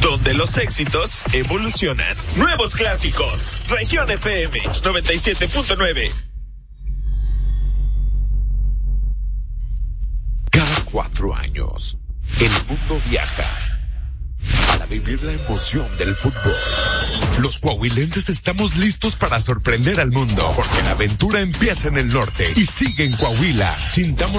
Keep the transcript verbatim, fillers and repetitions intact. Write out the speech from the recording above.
donde los éxitos evolucionan. Nuevos clásicos. Región F M noventa y siete punto nueve. Cada cuatro años, el mundo viaja para vivir la emoción del fútbol. Los coahuilenses estamos listos para sorprender al mundo, porque la aventura empieza en el norte y sigue en Coahuila. Sintamos